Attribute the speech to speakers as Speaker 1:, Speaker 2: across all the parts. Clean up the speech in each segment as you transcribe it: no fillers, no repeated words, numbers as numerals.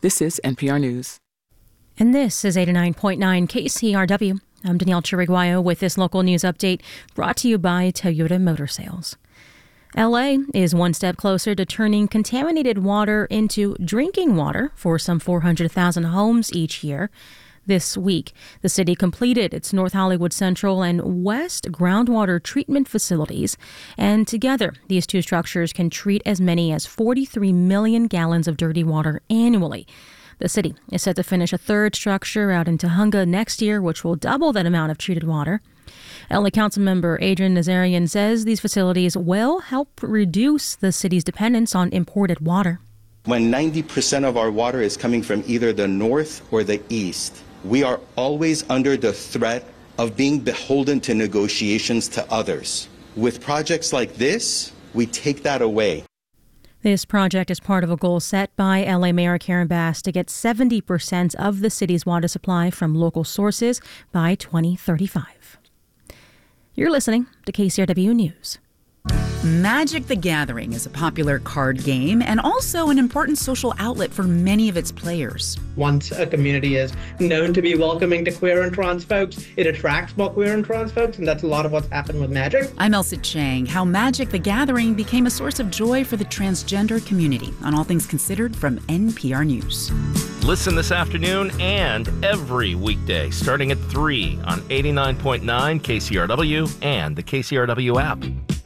Speaker 1: This is NPR News.
Speaker 2: And this is 89.9 KCRW. I'm Danielle Chiriguayo with this local news update brought to you by Toyota Motor Sales. LA is one step closer to turning contaminated water into drinking water for some 400,000 homes each year. This week, the city completed its North Hollywood Central and West groundwater treatment facilities, and together, these two structures can treat as many as 43 million gallons of dirty water annually. The city is set to finish a third structure out in Tujunga next year, which will double that amount of treated water. LA Councilmember Adrian Nazarian says these facilities will help reduce the city's dependence on imported water.
Speaker 3: When 90% of our water is coming from either the north or the east, we are always under the threat of being beholden to negotiations to others. With projects like this, we take that away.
Speaker 2: This project is part of a goal set by LA Mayor Karen Bass to get 70% of the city's water supply from local sources by 2035. You're listening to KCRW News.
Speaker 4: Magic the Gathering is a popular card game and also an important social outlet for many of its players.
Speaker 5: Once a community is known to be welcoming to queer and trans folks, it attracts more queer and trans folks, and that's a lot of what's happened with Magic.
Speaker 4: I'm Elsa Chang. How Magic the Gathering became a source of joy for the transgender community on All Things Considered from NPR News.
Speaker 6: Listen this afternoon and every weekday starting at 3 on 89.9 KCRW and the KCRW app.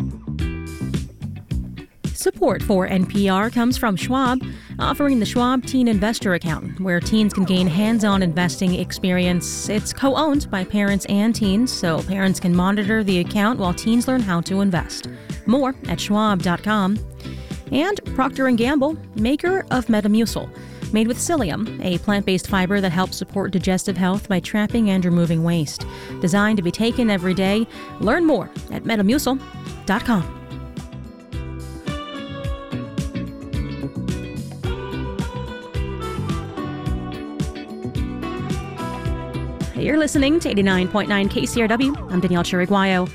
Speaker 2: Support for NPR comes from Schwab, offering the Schwab Teen Investor Account, where teens can gain hands-on investing experience. It's co-owned by parents and teens, so parents can monitor the account while teens learn how to invest. More at schwab.com. And Procter & Gamble, maker of Metamucil, made with psyllium, a plant-based fiber that helps support digestive health by trapping and removing waste. Designed to be taken every day. Learn more at metamucil.com. You're listening to 89.9 KCRW. I'm Danielle Chiriguayo.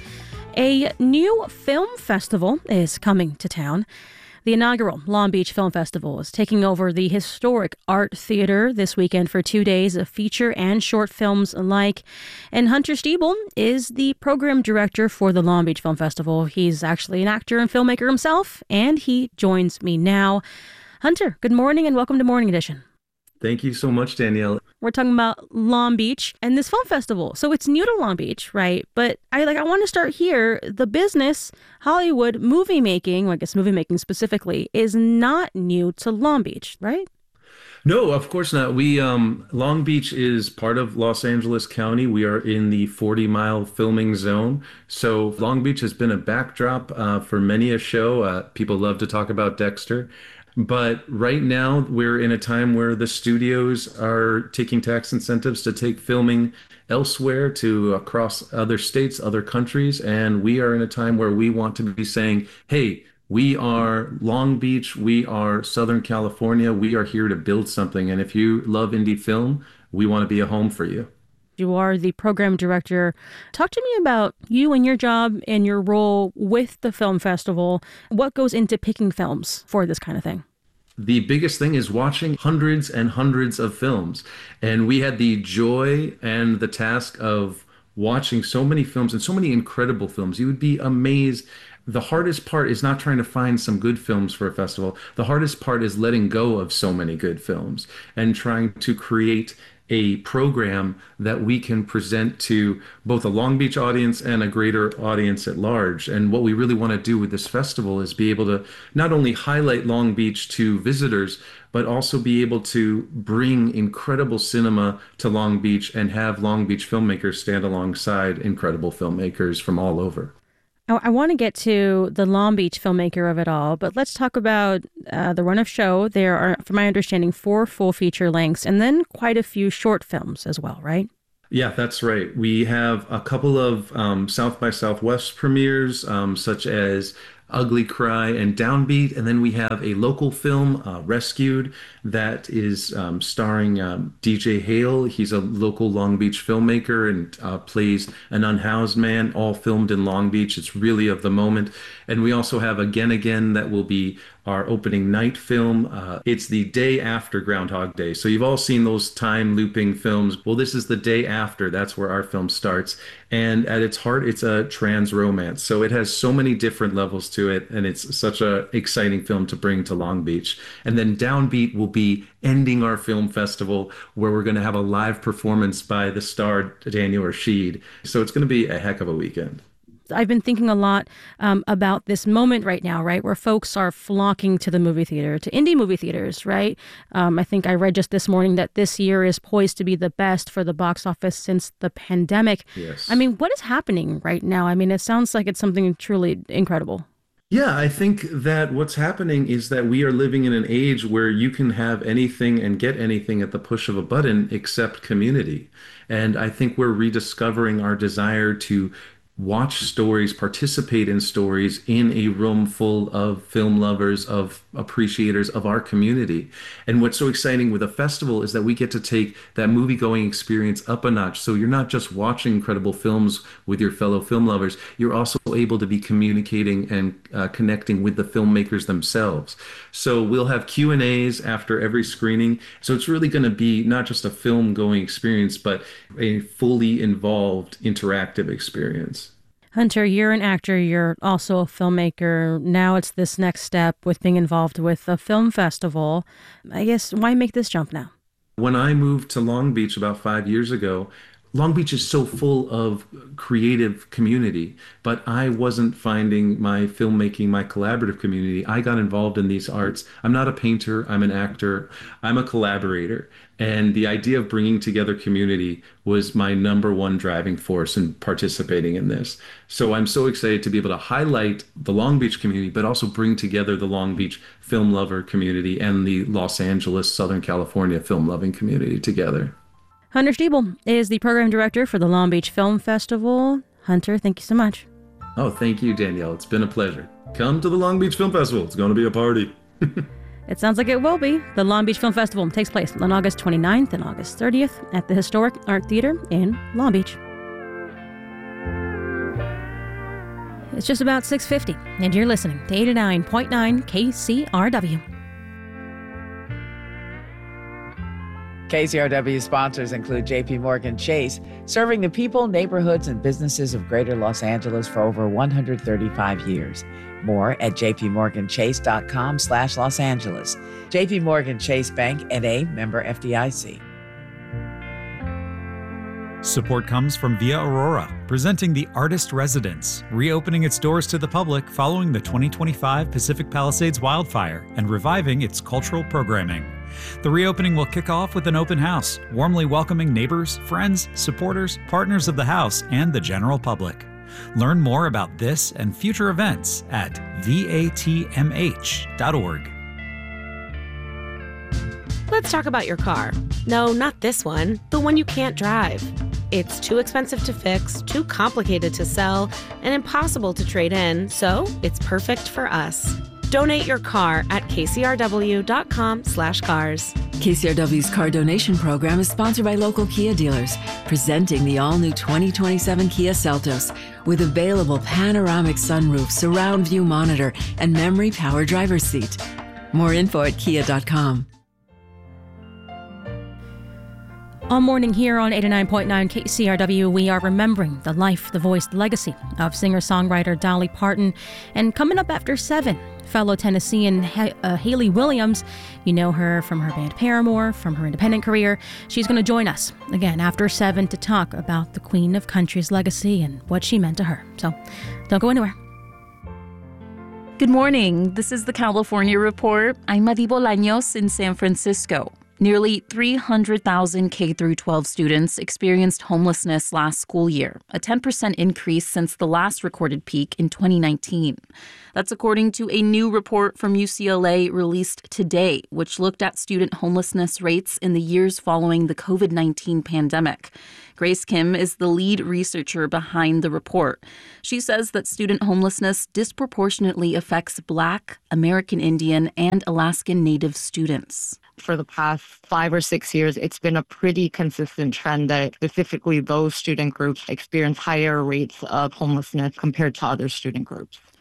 Speaker 2: A new film festival is coming to town. The inaugural Long Beach Film Festival is taking over the historic Art Theater this weekend for 2 days of feature and short films alike. And Hunter Stiebel is the program director for the Long Beach Film Festival. He's actually an actor and filmmaker himself, and he joins me now. Hunter, good morning and welcome to Morning Edition.
Speaker 7: Thank you so much, Danielle.
Speaker 2: We're talking about Long Beach and this film festival. So it's new to Long Beach, right? But I want to start here. The business, Hollywood movie making, well, I guess movie making specifically, is not new to Long Beach, right?
Speaker 7: No, of course not. Long Beach is part of Los Angeles County. We are in the 40-mile filming zone. So Long Beach has been a backdrop for many a show. People love to talk about Dexter. But right now, we're in a time where the studios are taking tax incentives to take filming elsewhere to across other states, other countries. And we are in a time where we want to be saying, hey, we are Long Beach, we are Southern California, we are here to build something. And if you love indie film, we want to be a home for you.
Speaker 2: You are the program director. Talk to me about you and your job and your role with the film festival. What goes into picking films for this kind of thing?
Speaker 7: The biggest thing is watching hundreds and hundreds of films. And we had the joy and the task of watching so many films and so many incredible films. You would be amazed. The hardest part is not trying to find some good films for a festival. The hardest part is letting go of so many good films and trying to create a program that we can present to both a Long Beach audience and a greater audience at large. And what we really want to do with this festival is be able to not only highlight Long Beach to visitors, but also be able to bring incredible cinema to Long Beach and have Long Beach filmmakers stand alongside incredible filmmakers from all over.
Speaker 2: I want to get to the Long Beach filmmaker of it all, but let's talk about the run of show. There are, from my understanding, 4 full feature lengths and then quite a few short films as well, right?
Speaker 7: Yeah, that's right. We have a couple of South by Southwest premieres, such as Ugly Cry and Downbeat. And then we have a local film, Rescued, that is starring DJ Hale. He's a local Long Beach filmmaker and plays an unhoused man, all filmed in Long Beach. It's really of the moment. And we also have Again Again that will be our opening night film. It's the day after Groundhog Day. So you've all seen those time looping films. Well, this is the day after. That's where our film starts. And at its heart, it's a trans romance. So it has so many different levels to it. And it's such an exciting film to bring to Long Beach. And then Downbeat will be ending our film festival, where we're going to have a live performance by the star Daniel Rashid. So it's going to be a heck of a weekend.
Speaker 2: I've been thinking a lot about this moment right now, right, where folks are flocking to the movie theater, to indie movie theaters, right? I think I read just this morning that this year is poised to be the best for the box office since the pandemic.
Speaker 7: Yes.
Speaker 2: I mean, what is happening right now? I mean, it sounds like it's something truly incredible.
Speaker 7: Yeah, I think that what's happening is that we are living in an age where you can have anything and get anything at the push of a button except community. And I think we're rediscovering our desire to watch stories, participate in stories in a room full of film lovers, of appreciators of our community. And what's so exciting with a festival is that we get to take that movie-going experience up a notch. So you're not just watching incredible films with your fellow film lovers, you're also able to be communicating and connecting with the filmmakers themselves. So we'll have Q&As after every screening. So it's really going to be not just a film-going experience, but a fully involved, interactive experience.
Speaker 2: Hunter, you're an actor. You're also a filmmaker. Now it's this next step with being involved with a film festival. I guess, why make this jump now?
Speaker 7: When I moved to Long Beach about 5 years ago, Long Beach is so full of creative community, but I wasn't finding my filmmaking, my collaborative community. I got involved in these arts. I'm not a painter, I'm an actor, I'm a collaborator. And the idea of bringing together community was my number one driving force in participating in this. So I'm so excited to be able to highlight the Long Beach community, but also bring together the Long Beach film lover community and the Los Angeles, Southern California film loving community together.
Speaker 2: Hunter Stiebel is the program director for the Long Beach Film Festival. Hunter, thank you so much.
Speaker 7: Oh, thank you, Danielle. It's been a pleasure. Come to the Long Beach Film Festival. It's going to be a party.
Speaker 2: It sounds like it will be. The Long Beach Film Festival takes place on August 29th and August 30th at the Historic Art Theater in Long Beach. It's just about 6:50, and you're listening to 89.9 KCRW.
Speaker 1: KCRW sponsors include JP Morgan Chase, serving the people, neighborhoods, and businesses of Greater Los Angeles for over 135 years. More at jpmorganchase.com/Los Angeles. JP Morgan Chase Bank, N.A., member FDIC.
Speaker 8: Support comes from Via Aurora, presenting the Artist Residence, reopening its doors to the public following the 2025 Pacific Palisades wildfire and reviving its cultural programming. The reopening will kick off with an open house, warmly welcoming neighbors, friends, supporters, partners of the house, and the general public. Learn more about this and future events at vatmh.org.
Speaker 9: Let's talk about your car. No, not this one, the one you can't drive. It's too expensive to fix, too complicated to sell, and impossible to trade in, so it's perfect for us. Donate your car at kcrw.com/cars.
Speaker 10: KCRW's car donation program is sponsored by local Kia dealers, presenting the all-new 2027 Kia Seltos with available panoramic sunroof, surround view monitor, and memory power driver's seat. More info at kia.com.
Speaker 2: All morning here on 89.9 KCRW, we are remembering the life, the voice, the legacy of singer-songwriter Dolly Parton. And coming up after 7, fellow Tennessean Hayley Williams. You know her from her band Paramore, from her independent career. She's going to join us again after 7 to talk about the Queen of Country's legacy and what she meant to her. So don't go anywhere.
Speaker 11: Good morning. This is the California Report. I'm Madi Bolaños in San Francisco. Nearly 300,000 K-12 students experienced homelessness last school year, a 10% increase since the last recorded peak in 2019. That's according to a new report from UCLA released today, which looked at student homelessness rates in the years following the COVID-19 pandemic. Grace Kim is the lead researcher behind the report. She says that student homelessness disproportionately affects Black, American Indian, and Alaskan Native students.
Speaker 12: For the past 5 or 6 years, it's been a pretty consistent trend that specifically those student groups experience higher rates of homelessness compared to other student groups.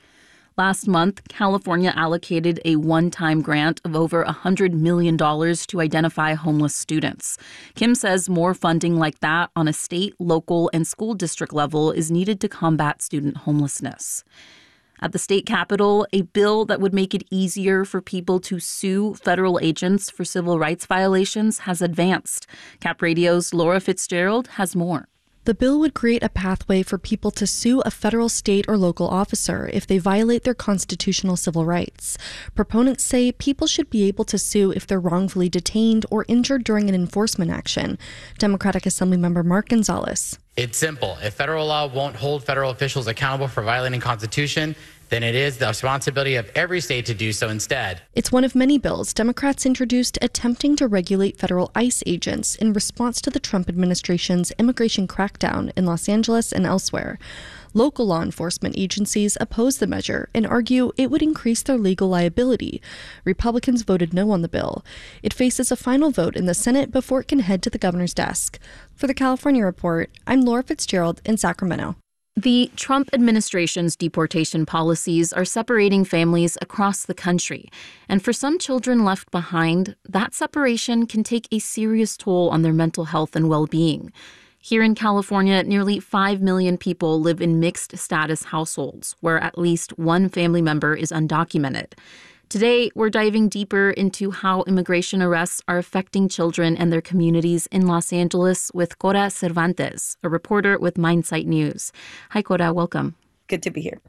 Speaker 11: Last month, California allocated a one-time grant of over $100 million to identify homeless students. Kim says more funding like that on a state, local, and school district level is needed to combat student homelessness. At the state capitol, a bill that would make it easier for people to sue federal agents for civil rights violations has advanced. Cap Radio's Laura Fitzgerald has more.
Speaker 13: The bill would create a pathway for people to sue a federal, state, or local officer if they violate their constitutional civil rights. Proponents say people should be able to sue if they're wrongfully detained or injured during an enforcement action. Democratic Assemblymember Mark Gonzalez.
Speaker 14: It's simple. If federal law won't hold federal officials accountable for violating the Constitution, then it is the responsibility of every state to do so instead.
Speaker 13: It's one of many bills Democrats introduced attempting to regulate federal ICE agents in response to the Trump administration's immigration crackdown in Los Angeles and elsewhere. Local law enforcement agencies oppose the measure and argue it would increase their legal liability. Republicans voted no on the bill. It faces a final vote in the Senate before it can head to the governor's desk. For the California Report, I'm Laura Fitzgerald in Sacramento.
Speaker 11: The Trump administration's deportation policies are separating families across the country. And for some children left behind, that separation can take a serious toll on their mental health and well-being. Here in California, nearly 5 million people live in mixed status households, where at least one family member is undocumented. Today, we're diving deeper into how immigration arrests are affecting children and their communities in Los Angeles with Cora Cervantes, a reporter with Mindsight News. Hi, Cora. Welcome.
Speaker 15: Good to be here.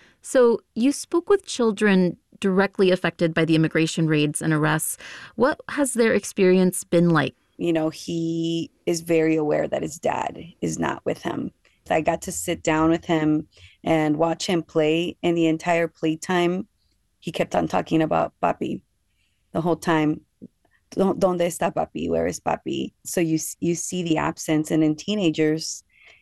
Speaker 11: So you spoke with children directly affected by the immigration raids and arrests. What has their experience been like?
Speaker 15: You know, he is very aware that his dad is not with him. I got to sit down with him and watch him play, and the entire playtime, he kept on talking about papi the whole time. ¿Dónde está papi? Where is papi? So you see the absence. And in teenagers,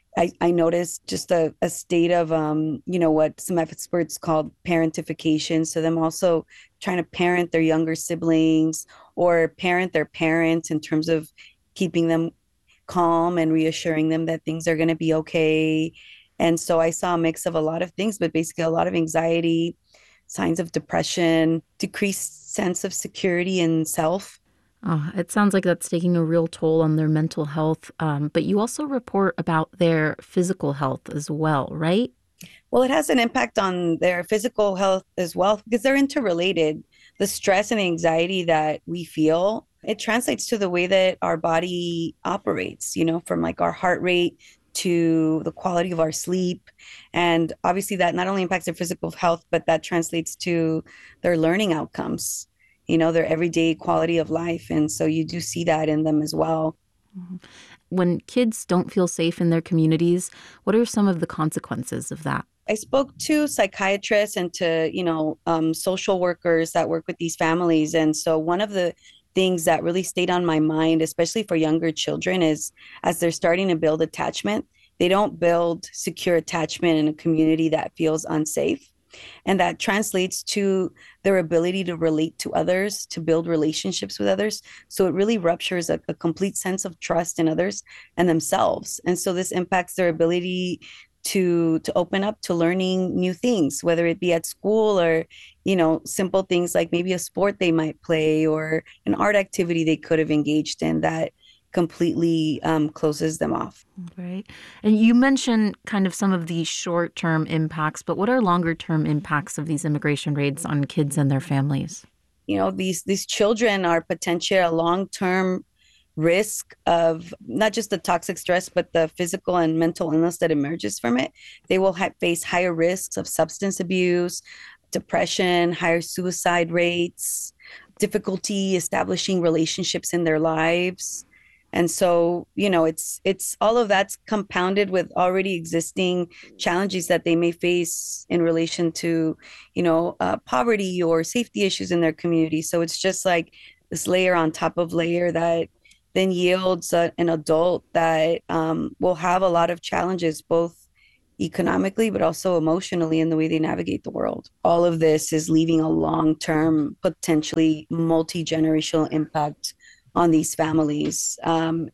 Speaker 15: I noticed just a state of, what some experts call parentification. So them also trying to parent their younger siblings or parent their parents in terms of keeping them calm and reassuring them that things are going to be okay. And so I saw a mix of a lot of things, but basically a lot of anxiety, signs of depression, decreased sense of security and self.
Speaker 11: Oh, it sounds like that's taking a real toll on their mental health. But you also report about their physical health as well, right?
Speaker 15: Well, it has an impact on their physical health as well because they're interrelated. The stress and anxiety that we feel, it translates to the way that our body operates, from like our heart rate to the quality of our sleep. And obviously that not only impacts their physical health, but that translates to their learning outcomes, their everyday quality of life. And so you do see that in them as well.
Speaker 11: When kids don't feel safe in their communities, what are some of the consequences of that?
Speaker 15: I spoke to psychiatrists and to, social workers that work with these families. And so one of the things that really stayed on my mind, especially for younger children, is as they're starting to build attachment, they don't build secure attachment in a community that feels unsafe. And that translates to their ability to relate to others, to build relationships with others. So it really ruptures a complete sense of trust in others and themselves. And so this impacts their ability to open up to learning new things, whether it be at school or, simple things like maybe a sport they might play or an art activity they could have engaged in that completely closes them off.
Speaker 11: Right. And you mentioned kind of some of the short-term impacts, but what are longer-term impacts of these immigration raids on kids and their families?
Speaker 15: These children are potentially a long-term risk of not just the toxic stress, but the physical and mental illness that emerges from it. They will face higher risks of substance abuse, depression, higher suicide rates, difficulty establishing relationships in their lives. And so, it's all of that's compounded with already existing challenges that they may face in relation to, poverty or safety issues in their community. So it's just like this layer on top of layer that then yields an adult that will have a lot of challenges, both economically, but also emotionally in the way they navigate the world. All of this is leaving a long-term, potentially multi-generational impact on these families. And,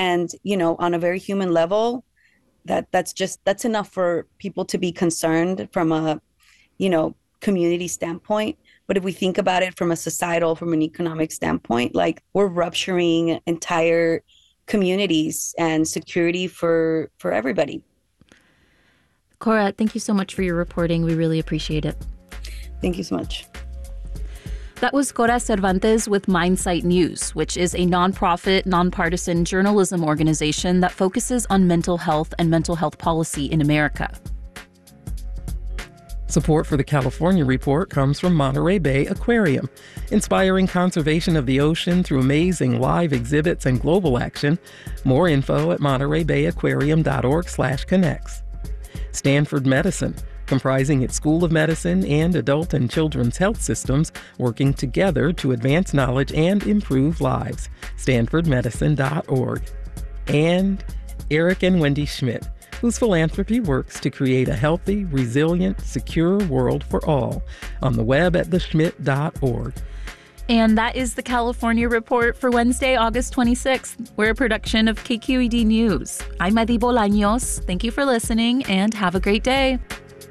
Speaker 15: on a very human level, that's enough for people to be concerned from a, community standpoint. But if we think about it from a societal, from an economic standpoint, like we're rupturing entire communities and security for everybody.
Speaker 11: Cora, thank you so much for your reporting. We really appreciate it.
Speaker 15: Thank you so much.
Speaker 11: That was Cora Cervantes with Mindsight News, which is a nonprofit, nonpartisan journalism organization that focuses on mental health and mental health policy in America.
Speaker 16: Support for the California Report comes from Monterey Bay Aquarium, inspiring conservation of the ocean through amazing live exhibits and global action. More info at montereybayaquarium.org/connects. Stanford Medicine, comprising its School of Medicine and adult and children's health systems, working together to advance knowledge and improve lives. StanfordMedicine.org. And Eric and Wendy Schmidt, whose philanthropy works to create a healthy, resilient, secure world for all, on the web at theschmidt.org.
Speaker 11: And that is the California Report for Wednesday, August 26th. We're a production of KQED News. I'm Madi Bolaños. Thank you for listening and have a great day.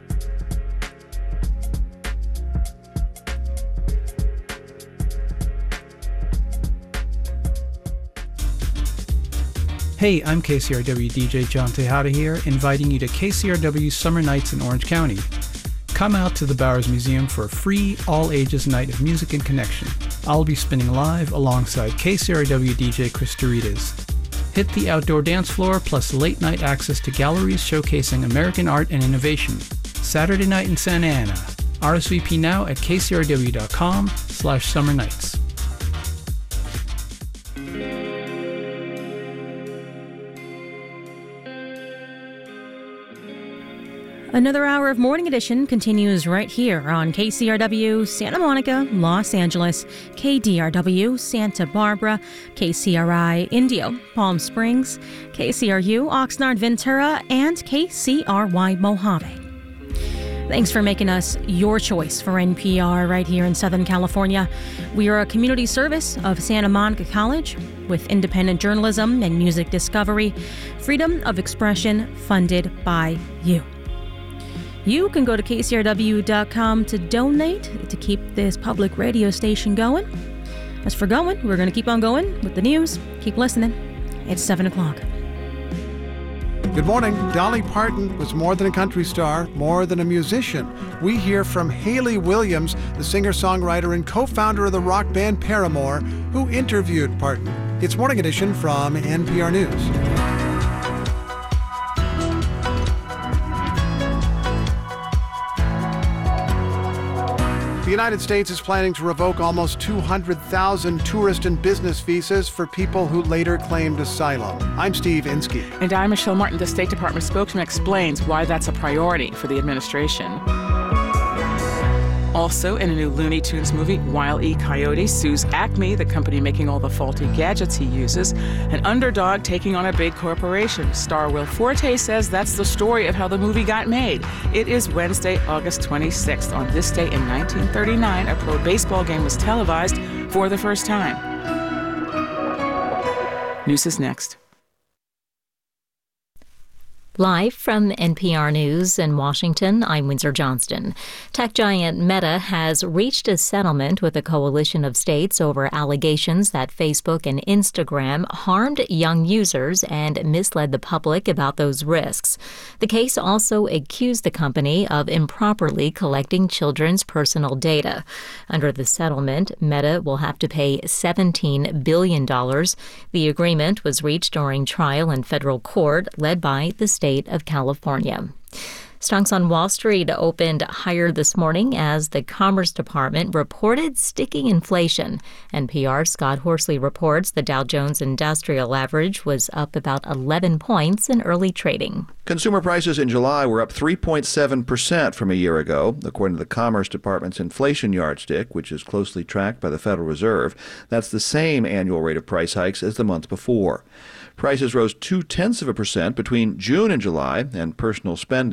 Speaker 17: Hey, I'm KCRW DJ John Tejada here, inviting you to KCRW Summer Nights in Orange County. Come out to the Bowers Museum for a free, all-ages night of music and connection. I'll be spinning live alongside KCRW DJ Chris Doritas. Hit the outdoor dance floor, plus late-night access to galleries showcasing American art and innovation. Saturday night in Santa Ana. RSVP now at kcrw.com/summernights.
Speaker 2: Another hour of Morning Edition continues right here on KCRW Santa Monica, Los Angeles, KDRW Santa Barbara, KCRI Indio, Palm Springs, KCRU Oxnard Ventura, and KCRY Mojave. Thanks for making us your choice for NPR right here in Southern California. We are a community service of Santa Monica College with independent journalism and music discovery, freedom of expression funded by you. You can go to kcrw.com to donate to keep this public radio station going. As for going, we're going to keep on going with the news. Keep listening. It's 7 o'clock.
Speaker 18: Good morning. Dolly Parton was more than a country star, more than a musician. We hear from Hayley Williams, the singer-songwriter and co-founder of the rock band Paramore, who interviewed Parton. It's Morning Edition from NPR News. The United States is planning to revoke almost 200,000 tourist and business visas for people who later claimed asylum. I'm Steve Inskeep.
Speaker 19: And I'm Michelle Martin. The State Department spokesman explains why that's a priority for the administration. Also, in a new Looney Tunes movie, Wile E. Coyote sues Acme, the company making all the faulty gadgets he uses, an underdog taking on a big corporation. Star Will Forte says that's the story of how the movie got made. It is Wednesday, August 26th. On this day in 1939, a pro baseball game was televised for the first time. News is next.
Speaker 20: Live from NPR News in Washington, I'm Windsor Johnston. Tech giant Meta has reached a settlement with a coalition of states over allegations that Facebook and Instagram harmed young users and misled the public about those risks. The case also accused the company of improperly collecting children's personal data. Under the settlement, Meta will have to pay $17 billion. The agreement was reached during trial in federal court led by the state of California. Stocks on Wall Street opened higher this morning as the Commerce Department reported sticking inflation. NPR's Scott Horsley reports the Dow Jones Industrial Average was up about 11 points in early trading.
Speaker 21: Consumer prices in July were up 3.7% from a year ago, according to the Commerce Department's inflation yardstick, which is closely tracked by the Federal Reserve. That's the same annual rate of price hikes as the month before. Prices rose 0.2% between June and July, and personal spending rose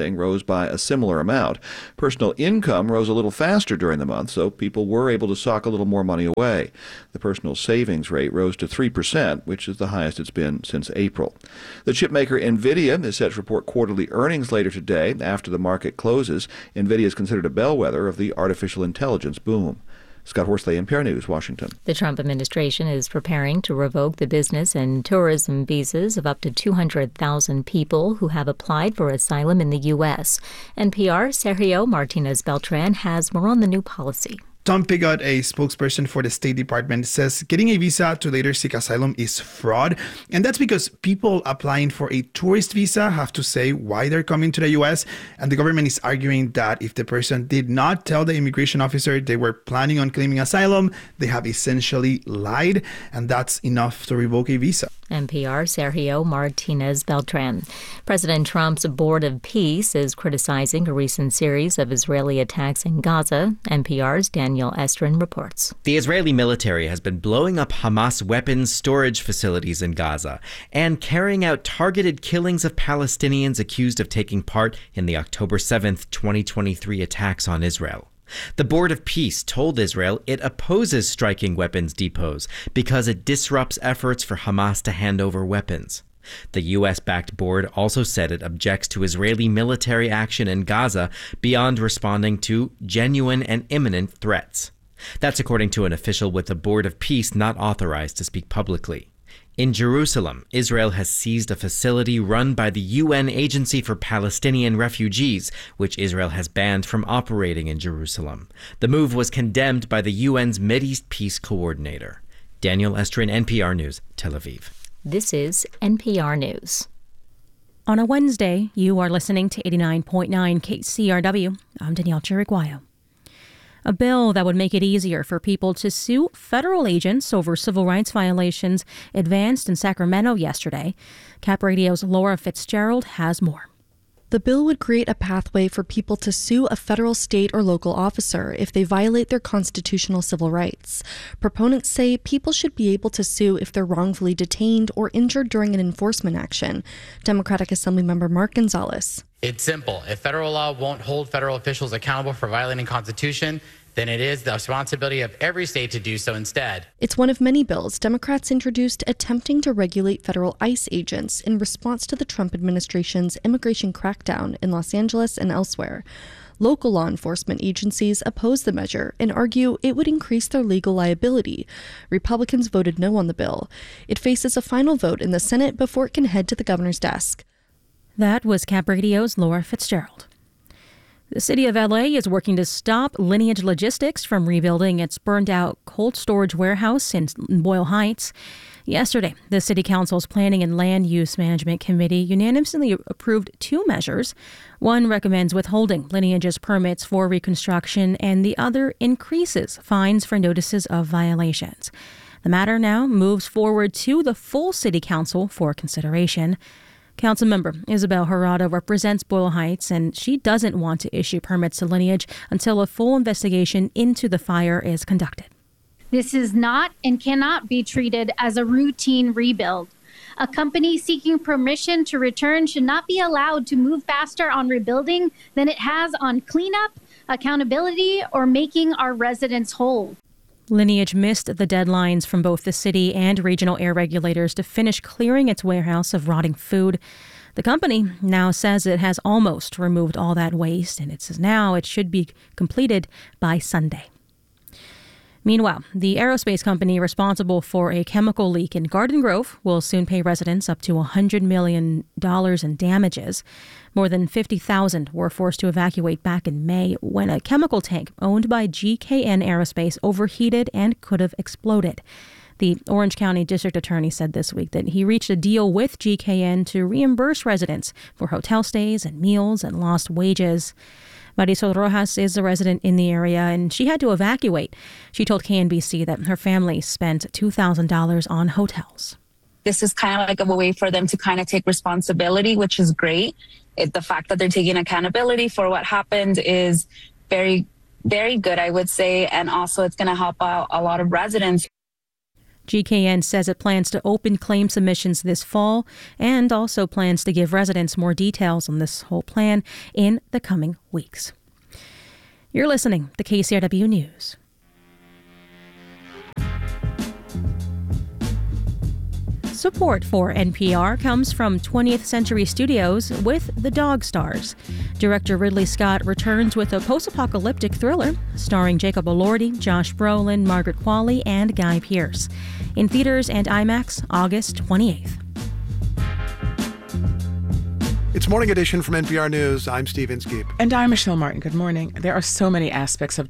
Speaker 21: by a similar amount. Personal income rose a little faster during the month, so people were able to sock a little more money away. The personal savings rate rose to 3%, which is the highest it's been since April. The chipmaker NVIDIA is set to report quarterly earnings later today after the market closes. NVIDIA is considered a bellwether of the artificial intelligence boom. Scott Horsley, NPR News, Washington.
Speaker 20: The Trump administration is preparing to revoke the business and tourism visas of up to 200,000 people who have applied for asylum in the U.S. NPR's Sergio Martinez Beltran has more on the new policy.
Speaker 3: Tom Pigott, a spokesperson for the State Department, says getting a visa to later seek asylum is fraud. And that's because people applying for a tourist visa have to say why they're coming to the U.S. And the government is arguing that if the person did not tell the immigration officer they were planning on claiming asylum, they have essentially lied. And that's enough to revoke a visa.
Speaker 20: NPR Sergio Martinez Beltran. President Trump's Board of Peace is criticizing a recent series of Israeli attacks in Gaza. NPR's Daniel Estrin reports.
Speaker 22: The Israeli military has been blowing up Hamas weapons storage facilities in Gaza and carrying out targeted killings of Palestinians accused of taking part in the October 7th, 2023 attacks on Israel. The Board of Peace told Israel it opposes striking weapons depots because it disrupts efforts for Hamas to hand over weapons. The U.S.-backed board also said it objects to Israeli military action in Gaza beyond responding to genuine and imminent threats. That's according to an official with the Board of Peace not authorized to speak publicly. In Jerusalem, Israel has seized a facility run by the UN Agency for Palestinian Refugees, which Israel has banned from operating in Jerusalem. The move was condemned by the UN's Mideast Peace Coordinator. Daniel Estrin, NPR News, Tel Aviv.
Speaker 20: This is NPR News.
Speaker 2: On a Wednesday, you are listening to 89.9 KCRW. I'm Danielle Chiriguayo. A bill that would make it easier for people to sue federal agents over civil rights violations advanced in Sacramento yesterday. Cap Radio's Laura Fitzgerald has more.
Speaker 13: The bill would create a pathway for people to sue a federal, state, or local officer if they violate their constitutional civil rights. Proponents say people should be able to sue if they're wrongfully detained or injured during an enforcement action. Democratic Assemblymember Mark Gonzalez.
Speaker 14: It's simple. If federal law won't hold federal officials accountable for violating the Constitution, then it is the responsibility of every state to do so instead.
Speaker 13: It's one of many bills Democrats introduced attempting to regulate federal ICE agents in response to the Trump administration's immigration crackdown in Los Angeles and elsewhere. Local law enforcement agencies oppose the measure and argue it would increase their legal liability. Republicans voted no on the bill. It faces a final vote in the Senate before it can head to the governor's desk.
Speaker 2: That was Cap Radio's Laura Fitzgerald. The city of LA is working to stop Lineage Logistics from rebuilding its burned-out cold storage warehouse in Boyle Heights. Yesterday, the City Council's Planning and Land Use Management Committee unanimously approved two measures. One recommends withholding Lineage's permits for reconstruction, and the other increases fines for notices of violations. The matter now moves forward to the full City Council for consideration. Councilmember Isabel Jurado represents Boyle Heights, and she doesn't want to issue permits to Lineage until a full investigation into the fire is conducted.
Speaker 23: This is not and cannot be treated as a routine rebuild. A company seeking permission to return should not be allowed to move faster on rebuilding than it has on cleanup, accountability, or making our residents whole.
Speaker 2: Lineage missed the deadlines from both the city and regional air regulators to finish clearing its warehouse of rotting food. The company now says it has almost removed all that waste, and it says now it should be completed by Sunday. Meanwhile, the aerospace company responsible for a chemical leak in Garden Grove will soon pay residents up to $100 million in damages. More than 50,000 were forced to evacuate back in May when a chemical tank owned by GKN Aerospace overheated and could have exploded. The Orange County District Attorney said this week that he reached a deal with GKN to reimburse residents for hotel stays and meals and lost wages. Marisol Rojas is a resident in the area, and she had to evacuate. She told KNBC that her family spent $2,000 on hotels.
Speaker 24: This is kind of like a way for them to kind of take responsibility, which is great. The fact that they're taking accountability for what happened is very, very good, I would say. And also it's going to help out a lot of residents.
Speaker 2: GKN says it plans to open claim submissions this fall and also plans to give residents more details on this whole plan in the coming weeks. You're listening to KCRW News. Support for NPR comes from 20th Century Studios with The Dog Stars. Director Ridley Scott returns with a post-apocalyptic thriller starring Jacob Elordi, Josh Brolin, Margaret Qualley, and Guy Pearce. In theaters and IMAX, August 28th.
Speaker 18: It's Morning Edition from NPR News. I'm Steve Inskeep.
Speaker 19: And I'm Michelle Martin. Good morning. There are so many aspects of